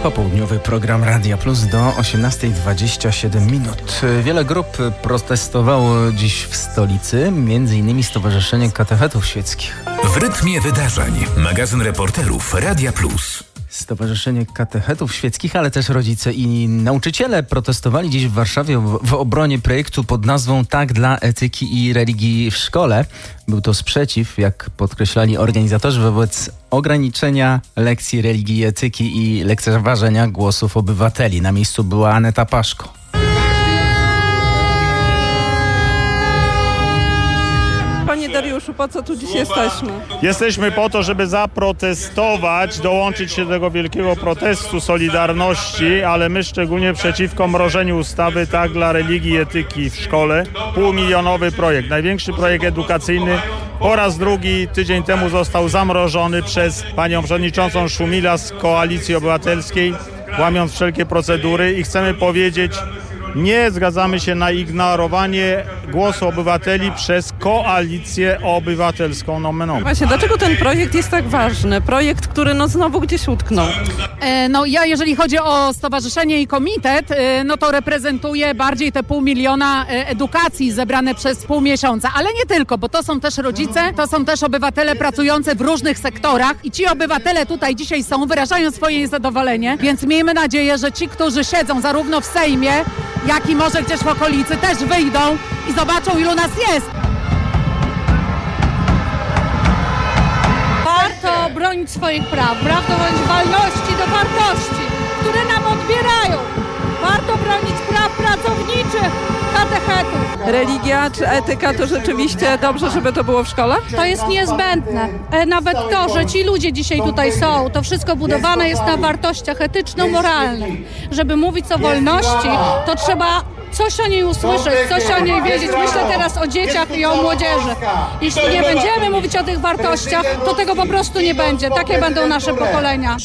Popołudniowy program Radia Plus do 18:27. Wiele grup protestowało dziś w stolicy, m.in. Stowarzyszenie Katechetów Świeckich. W rytmie wydarzeń magazyn reporterów Radia Plus. Stowarzyszenie Katechetów Świeckich, ale też rodzice i nauczyciele protestowali dziś w Warszawie w obronie projektu pod nazwą Tak dla etyki i religii w szkole. Był to sprzeciw, jak podkreślali organizatorzy, wobec ograniczenia lekcji religii i etyki i lekceważenia głosów obywateli. Na miejscu była Aneta Paszko. Panie Dariuszu, po co tu dziś jesteśmy? Jesteśmy po to, żeby zaprotestować, dołączyć się do tego wielkiego protestu Solidarności, ale my szczególnie przeciwko mrożeniu ustawy Tak dla religii i etyki w szkole. Półmilionowy projekt, największy projekt edukacyjny. Po raz drugi tydzień temu został zamrożony przez panią przewodniczącą Szumila z Koalicji Obywatelskiej, łamiąc wszelkie procedury, i chcemy powiedzieć: nie zgadzamy się na ignorowanie głosu obywateli przez Koalicję Obywatelską, nomen omen. Właśnie, dlaczego ten projekt jest tak ważny? Projekt, który znowu gdzieś utknął. Ja, jeżeli chodzi o stowarzyszenie i komitet, to reprezentuję bardziej te 500 000 edukacji zebrane przez pół miesiąca, ale nie tylko, bo to są też rodzice, to są też obywatele pracujący w różnych sektorach i ci obywatele tutaj dzisiaj są, wyrażają swoje niezadowolenie, więc miejmy nadzieję, że ci, którzy siedzą zarówno w Sejmie, jak i może gdzieś w okolicy, też wyjdą i zobaczą, ilu nas jest. Warto bronić swoich praw, warto bronić wolności do wartości, które nam odbierają. Warto bronić praw pracowniczych katechetów. Religia czy etyka to rzeczywiście dobrze, żeby to było w szkole? To jest niezbędne. Nawet to, że ci ludzie dzisiaj tutaj są, to wszystko budowane jest na wartościach etyczno-moralnych. Żeby mówić o wolności, to trzeba coś o niej usłyszeć, coś o niej wiedzieć. Myślę teraz o dzieciach i o młodzieży. Jeśli nie będziemy mówić o tych wartościach, to tego po prostu nie będzie. Takie będą nasze pokolenia.